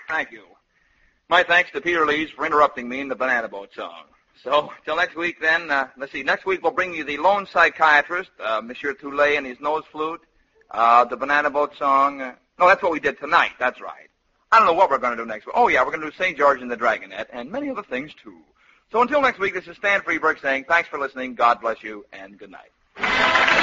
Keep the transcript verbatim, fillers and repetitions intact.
Thank you. My thanks to Peter Lees for interrupting me in the Banana Boat song. So, till next week then, uh, let's see, next week we'll bring you the Lone Psychiatrist, uh, Monsieur Toulet and his nose flute, uh, the Banana Boat song. Uh, no, that's what we did tonight, that's right. I don't know what we're going to do next week. Oh, yeah, we're going to do Saint George and the Dragonette, and many other things, too. So until next week, this is Stan Freeberg saying thanks for listening, God bless you, and good night.